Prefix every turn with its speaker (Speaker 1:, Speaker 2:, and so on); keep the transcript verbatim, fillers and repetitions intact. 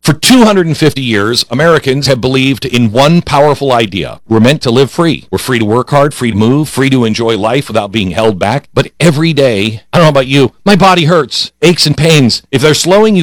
Speaker 1: For two hundred fifty years, Americans have believed in one powerful idea. We're meant to live free. We're free to work hard, free to move, free to enjoy life without being held back. But every day, I don't know about you, my body hurts, aches and pains. If they're slowing you